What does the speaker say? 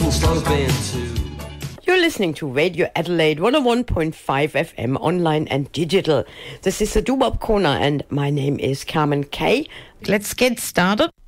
You're listening to Radio Adelaide 101.5 FM online and digital. This is the Doo-Wop Corner and my name is Carmen Kay. Let's get started.